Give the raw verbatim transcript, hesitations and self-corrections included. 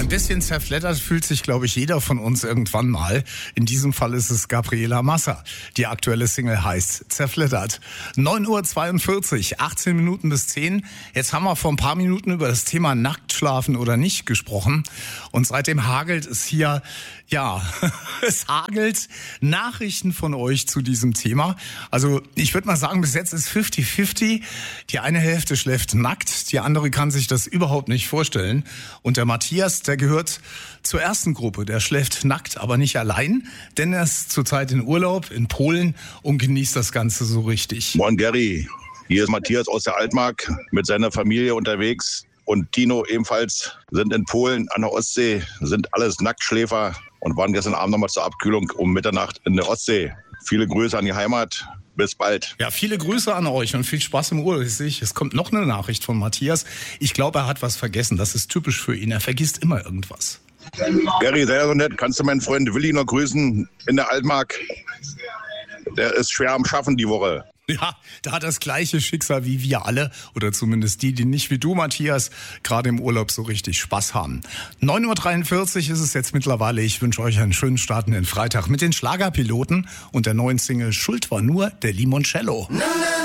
Ein bisschen zerfleddert fühlt sich, glaube ich, jeder von uns irgendwann mal. In diesem Fall ist es Gabriela Massa. Die aktuelle Single heißt Zerfleddert. neun Uhr zweiundvierzig, achtzehn Minuten bis zehn. Jetzt haben wir vor ein paar Minuten über das Thema Nacktschlafen oder nicht gesprochen. Und seitdem hagelt es hier, ja, es hagelt Nachrichten von euch zu diesem Thema. Also ich würde mal sagen, bis jetzt ist fünfzig fünfzig. Die eine Hälfte schläft nackt, die andere kann sich das überhaupt nicht vorstellen. Und der Matthias, der gehört zur ersten Gruppe. Der schläft nackt, aber nicht allein, denn er ist zurzeit in Urlaub in Polen und genießt das Ganze so richtig. Moin Gary, hier ist Matthias aus der Altmark mit seiner Familie unterwegs. Und Tino ebenfalls, sind in Polen an der Ostsee, sind alles Nacktschläfer und waren gestern Abend nochmal zur Abkühlung um Mitternacht in der Ostsee. Viele Grüße an die Heimat. Bis bald. Ja, viele Grüße an euch und viel Spaß im Urlaub. Es kommt noch eine Nachricht von Matthias. Ich glaube, er hat was vergessen. Das ist typisch für ihn. Er vergisst immer irgendwas. Gary, sei so nett. Kannst du meinen Freund Willi noch grüßen in der Altmark? Der ist schwer am Schaffen die Woche. Ja, der hat das gleiche Schicksal wie wir alle. Oder zumindest die, die nicht wie du, Matthias, gerade im Urlaub so richtig Spaß haben. neun Uhr dreiundvierzig ist es jetzt mittlerweile. Ich wünsche euch einen schönen Start in den Freitag mit den Schlagerpiloten und der neuen Single Schuld war nur der Limoncello.